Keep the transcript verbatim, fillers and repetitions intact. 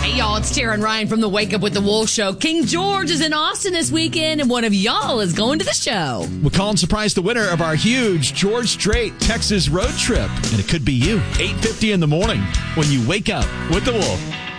right, y'all. It's Tara and Ryan from the Wake Up with the Wolf Show. King George is in Austin this weekend, and one of y'all is going to the show. We'll call and surprise the winner of our huge George Strait Texas road trip. And it could be you. eight fifty in the morning when you wake up with the Wolf.